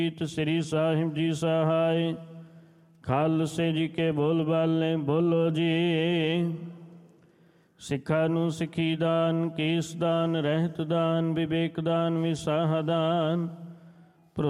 ਸ੍ਰੀ ਸਾਹਿਬ ਜੀ ਸਹਾਇ। ਖਾਲਸੇ ਜੀ ਕੇ ਬੋਲ ਬਾਲੇ ਬੋਲੋ ਜੀ। ਸਿੱਖਾਂ ਨੂੰ ਸਿੱਖੀ ਦਾਨ, ਕੇਸ ਦਾਨ, ਰਹਿਤ ਦਾਨ, ਵਿਵੇਕ ਦਾਨ, ਵਿਸਾਹ ਦਾਨ,